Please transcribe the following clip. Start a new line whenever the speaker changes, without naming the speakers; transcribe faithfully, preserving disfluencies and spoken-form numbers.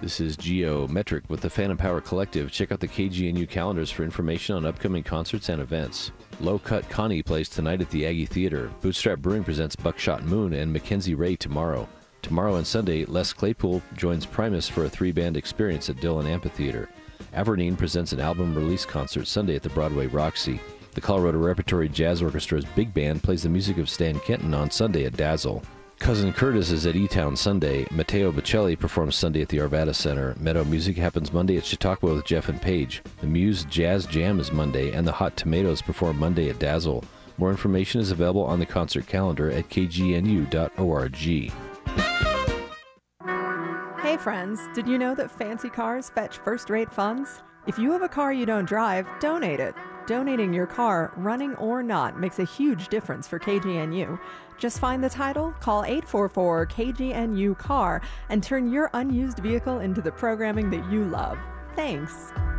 This is Geometric with the Phantom Power Collective. Check out the K G N U calendars for information on upcoming concerts and events. Low Cut Connie plays tonight at the Aggie Theater. Bootstrap Brewing presents Buckshot Moon and Mackenzie Ray tomorrow. Tomorrow and Sunday, Les Claypool joins Primus for a three-band experience at Dillon Amphitheater. Avernine presents an album release concert Sunday at the Broadway Roxy. The Colorado Repertory Jazz Orchestra's big band plays the music of Stan Kenton on Sunday at Dazzle. Cousin Curtis is at E-Town Sunday. Matteo Bocelli performs Sunday at the Arvada Center. Meadow Music happens Monday at Chautauqua with Jeff and Paige. The Muse Jazz Jam is Monday, and the Hot Tomatoes perform Monday at Dazzle. More information is available on the concert calendar at k g n u dot org.
Hey friends, did you know that fancy cars fetch first-rate funds? If you have a car you don't drive, donate it. Donating your car, running or not, makes a huge difference for K G N U. Just find the title, call eight four four K G N U car, and turn your unused vehicle into the programming that you love. Thanks.